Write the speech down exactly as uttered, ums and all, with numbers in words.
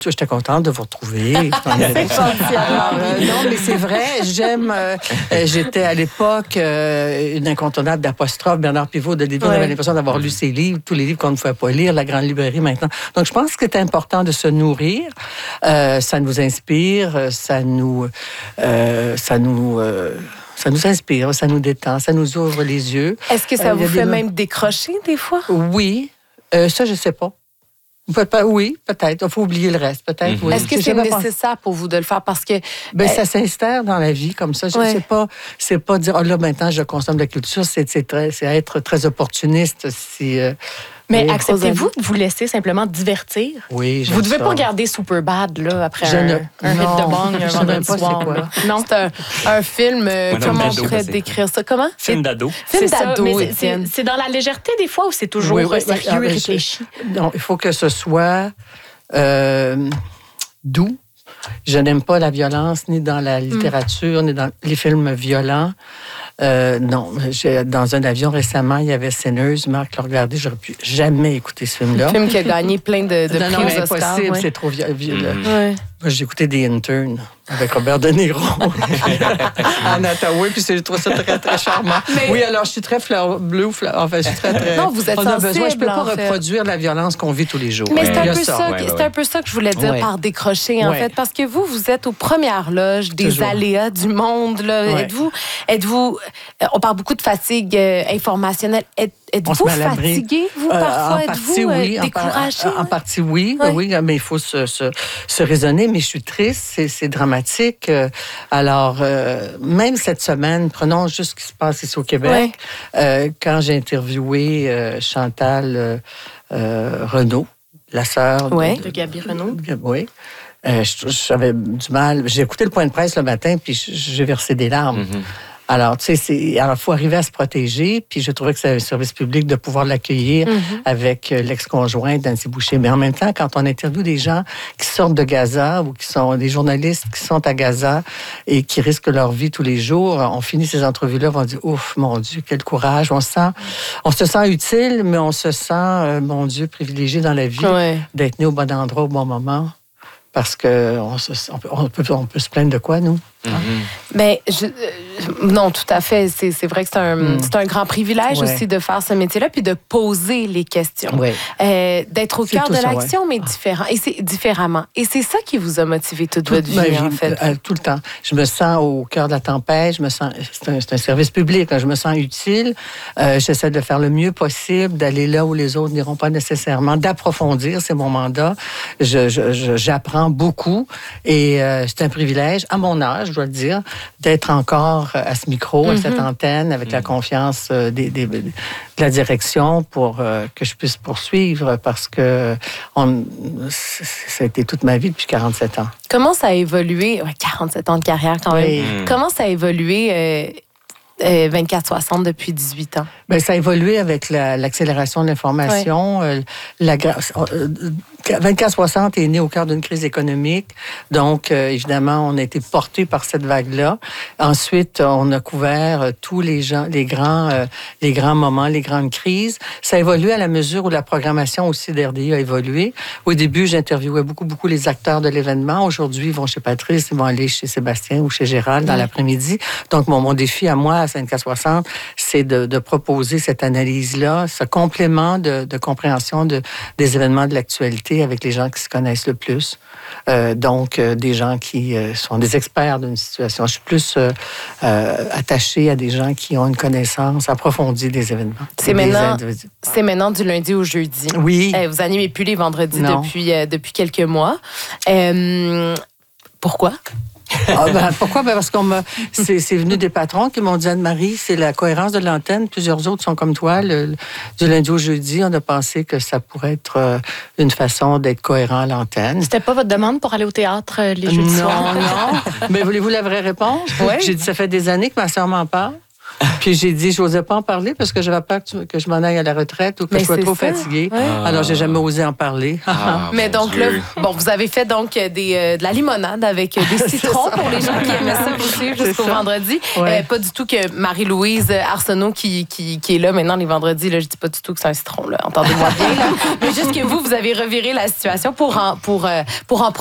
J'étais contente de vous retrouver. C'est gentil. Alors, euh, non, mais c'est vrai, j'aime... Euh, j'étais à l'époque euh, une incontournable d'Apostrophe, Bernard Pivot, de début, ouais. On avait l'impression d'avoir lu ses livres, tous les livres qu'on ne pouvait pas lire, la grande librairie maintenant. Donc, je pense que c'est important de se nourrir. Euh, ça nous inspire, ça nous... Euh, ça nous euh, Ça nous inspire, ça nous détend, ça nous ouvre les yeux. Est-ce que ça euh, vous fait des... même décrocher des fois? Oui. Euh, ça, je ne sais pas. Peut- peut- oui, peut-être. Il faut oublier le reste, peut-être. Mm-hmm. Oui. Est-ce que c'est nécessaire pour vous de le faire? Parce que... Ben, euh... ça s'instaure dans la vie comme ça. Je ouais. sais pas, c'est pas dire, oh là, maintenant, je consomme de la culture. C'est, c'est, très, c'est être très opportuniste. Si, euh, Mais oui, acceptez-vous de vous laisser simplement divertir? Oui, j'aime Vous ne devez ça. pas regarder Superbad là, après je un, ne... un hit de bang, un vendredi pas soir. C'est quoi? Non, c'est un, un film, euh, comment on pourrait décrire ça? Comment? Film d'ado. Film c'est d'ado, ça, mais c'est, c'est dans la légèreté des fois ou c'est toujours oui, oui, sérieux oui, et réfléchi? Je... Non, il faut que ce soit euh, doux. Je n'aime pas la violence, ni dans la littérature, mm. ni dans les films violents. Euh, non, j'ai, dans un avion récemment, il y avait Sinners. Marc l'a regardé, j'aurais pu jamais écouter ce film-là. Un film qui a gagné plein de, de non, prix non, aux Oscars. Impossible, ouais. c'est trop violent. Mm. Ouais. Moi, j'ai écouté The Intern avec Robert De Niro en Ottawa, puis j'ai trouvé ça très, très charmant. Mais... Oui, alors, je suis très fleur bleue, fleur... enfin, je suis très, très... Non, vous êtes on a sensible, besoin, je peux pas fait. reproduire la violence qu'on vit tous les jours. Mais ouais. c'est, un peu, ça. ça, Ouais, c'est ouais. un peu ça que je voulais dire ouais. par décrocher, en ouais. fait, parce que vous, vous êtes aux premières loges des Toujours. aléas du monde. Là. Ouais. Êtes-vous, êtes-vous... On parle beaucoup de fatigue euh, informationnelle. Êtes, êtes-vous fatigué, vous, euh, parfois? En êtes-vous partie, oui. euh, découragé? En, en, en partie, oui. Ouais. Oui, mais il faut se, se, se raisonner. Mais je suis triste, c'est, c'est dramatique. Alors, euh, même cette semaine, prenons juste ce qui se passe ici au Québec. Ouais. Euh, quand j'ai interviewé euh, Chantal euh, euh, Renaud, la sœur ouais. de, de Gaby Renaud. Oui. Euh, j'avais du mal. J'ai écouté le point de presse le matin, puis j'ai versé des larmes. Mm-hmm. Alors, tu sais, c'est, alors, faut arriver à se protéger, puis je trouvais que c'est un service public de pouvoir l'accueillir mm-hmm. avec l'ex-conjoint d'Annecy Boucher. Mais en même temps, quand on interviewe des gens qui sortent de Gaza ou qui sont des journalistes qui sont à Gaza et qui risquent leur vie tous les jours, on finit ces entrevues-là, on dit, ouf, mon Dieu, quel courage. On sent, on se sent utile, mais on se sent, euh, mon Dieu, privilégié dans la vie ouais. d'être né au bon endroit au bon moment. Parce qu'on on peut, on peut se plaindre de quoi, nous? Mm-hmm. Ben, je, euh, non, tout à fait. C'est, c'est vrai que c'est un, mm. c'est un grand privilège ouais. aussi de faire ce métier-là, puis de poser les questions. Ouais. Euh, d'être au c'est cœur de ça, l'action, ouais. mais différent, et c'est, différemment. Et c'est ça qui vous a motivé toute tout, votre vie, vie, en fait. Euh, tout le temps. Je me sens au cœur de la tempête. Je me sens, c'est, un, c'est un service public. Hein, je me sens utile. Euh, j'essaie de faire le mieux possible, d'aller là où les autres n'iront pas nécessairement, d'approfondir. C'est mon mandat. Je, je, je, j'apprends beaucoup et euh, c'est un privilège, à mon âge, je dois le dire, d'être encore à ce micro, mm-hmm. à cette antenne, avec mm-hmm. la confiance des, des, de la direction pour euh, que je puisse poursuivre parce que on, ça a été toute ma vie depuis quarante-sept ans. Comment ça a évolué? Ouais, quarante-sept ans de carrière quand même. Oui. Comment ça a évolué euh, euh, vingt-quatre soixante depuis dix-huit ans? Bien, ça a évolué avec la, l'accélération de l'information. Ouais. Euh, la, euh, vingt-quatre soixante est né au cœur d'une crise économique. Donc, euh, évidemment, on a été porté par cette vague-là. Ensuite, on a couvert euh, tous les gens, les grands, euh, les grands moments, les grandes crises. Ça a évolué à la mesure où la programmation aussi d'R D I a évolué. Au début, j'interviewais beaucoup, beaucoup les acteurs de l'événement. Aujourd'hui, ils vont chez Patrice, ils vont aller chez Sébastien ou chez Gérald dans oui. l'après-midi. Donc, mon, mon défi à moi, à vingt-quatre soixante, c'est de, de proposer cette analyse-là, ce complément de, de compréhension de, des événements de l'actualité avec les gens qui se connaissent le plus. Euh, donc, euh, des gens qui euh, sont des experts d'une situation. Je suis plus euh, euh, attachée à des gens qui ont une connaissance approfondie des événements. C'est, des maintenant, c'est maintenant du lundi au jeudi. Oui. Euh, vous animez plus les vendredis depuis, euh, depuis quelques mois. Euh, pourquoi? Ah ben, pourquoi? Ben parce qu'on m'a, c'est, c'est venu des patrons qui m'ont dit, Anne-Marie, c'est la cohérence de l'antenne. Plusieurs autres sont comme toi. Le, le, du lundi au jeudi, on a pensé que ça pourrait être euh, une façon d'être cohérent à l'antenne. C'était pas votre demande pour aller au théâtre euh, les jeudis non, soirs? Non, non. Mais voulez-vous la vraie réponse? Oui. J'ai dit, ça fait des années que ma soeur m'en parle. Puis j'ai dit, je n'osais pas en parler parce que j'avais peur que, tu, que je m'en aille à la retraite ou que mais je sois trop ça. fatiguée. Ouais. Ah. Alors, j'ai jamais osé en parler. Ah, mais donc Dieu. là, bon, vous avez fait donc des, euh, de la limonade avec des citrons pour les gens qui aimaient ça aussi jusqu'au vendredi. Ouais. Euh, pas du tout que Marie-Louise Arsenault qui, qui, qui est là maintenant les vendredis, là, je dis pas du tout que c'est un citron, là. Entendez-moi bien, là. Mais juste que vous, vous avez reviré la situation pour en, pour, euh, pour en